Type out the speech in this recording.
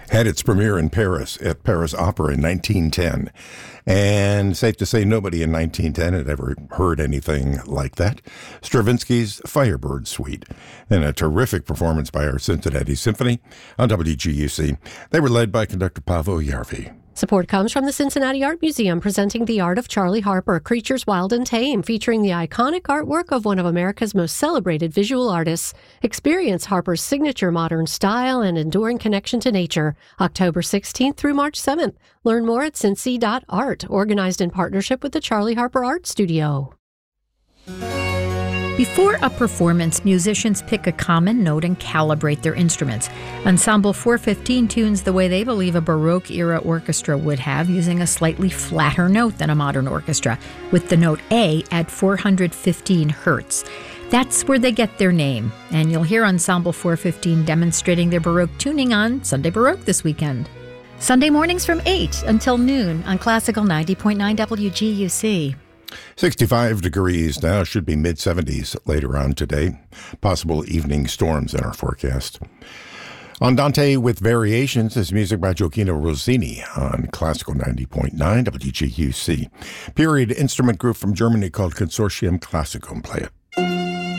Had its premiere in Paris at Paris Opera in 1910. And safe to say nobody in 1910 had ever heard anything like that. Stravinsky's Firebird Suite, and a terrific performance by our Cincinnati Symphony on WGUC. They were led by conductor Paavo Järvi. Support comes from the Cincinnati Art Museum, presenting The Art of Charlie Harper, Creatures Wild and Tame, featuring the iconic artwork of one of America's most celebrated visual artists. Experience Harper's signature modern style and enduring connection to nature, October 16th through March 7th. Learn more at cincy.art, organized in partnership with the Charlie Harper Art Studio. Before a performance, musicians pick a common note and calibrate their instruments. Ensemble 415 tunes the way they believe a Baroque-era orchestra would have, using a slightly flatter note than a modern orchestra, with the note A at 415 hertz. That's where they get their name, and you'll hear Ensemble 415 demonstrating their Baroque tuning on Sunday Baroque this weekend. Sunday mornings from 8 until noon on Classical 90.9 WGUC. 65 degrees now, should be mid-70s later on today. Possible evening storms in our forecast. Andante with Variations is music by Gioachino Rossini on Classical 90.9 WGUC. Period instrument group from Germany called Consortium Classicum. Play it.